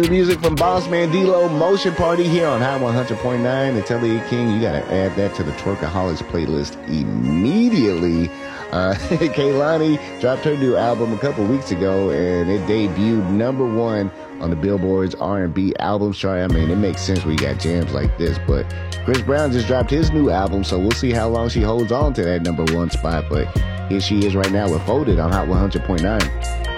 The music from Boss Man D-Lo, Motion Party here on Hot 100.9. And tell the King, you got to add that to the Twerkaholics playlist immediately. Kehlani dropped her new album a couple weeks ago, and it debuted #1 on the Billboard's R&B albums chart. I mean, it makes sense when you got jams like this, but Chris Brown just dropped his new album, so we'll see how long she holds on to that #1 spot. But here she is right now with Folded on Hot 100.9.